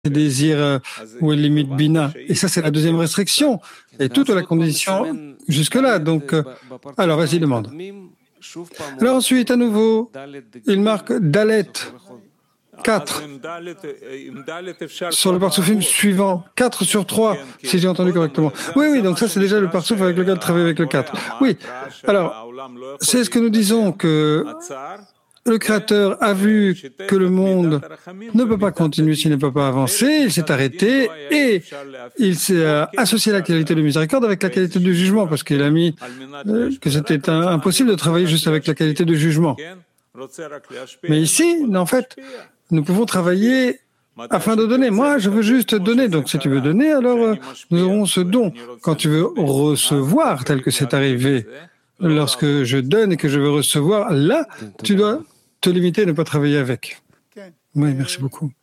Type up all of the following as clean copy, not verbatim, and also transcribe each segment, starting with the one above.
désir ou limite bina. Et ça, c'est la deuxième restriction. Et toute la condition jusque-là. Donc, alors, vas-y, demande. Alors ensuite, à nouveau, il marque Dalet 4 sur le parsoufim suivant, 4 sur 3, si j'ai entendu correctement. Oui, donc ça c'est déjà le parsouf avec lequel travaille avec le 4. Oui, alors, c'est ce que nous disons, que le Créateur a vu que le monde ne peut pas continuer s'il ne peut pas avancer, il s'est arrêté et il s'est associé la qualité de miséricorde avec la qualité du jugement, parce qu'il a mis que c'était impossible de travailler juste avec la qualité de jugement. Mais ici, en fait, nous pouvons travailler afin de donner. Moi, je veux juste donner. Donc, si tu veux donner, alors nous aurons ce don. Quand tu veux recevoir, tel que c'est arrivé, lorsque je donne et que je veux recevoir, là, tu dois te limiter et ne pas travailler avec. Oui, merci beaucoup.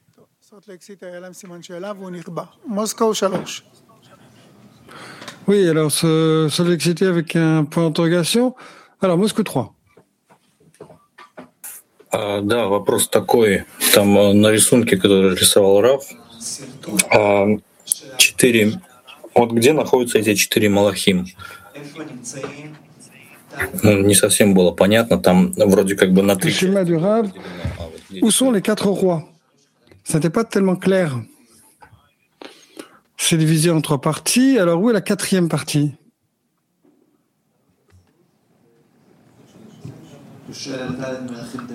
Oui, alors, Salt Lake City avec un point d'interrogation. Alors, Moscou 3. Да, вопрос такой. Там на рисунке, который рисовал Раф, 4. Вот где находятся эти 4 малахим? Не совсем было понятно. Там вроде как бы на 3. Le schéma du Rav, où sont les 4 rois? Ça n'était pas tellement clair. C'est divisé en 3 parties. Alors, où est la 4e partie?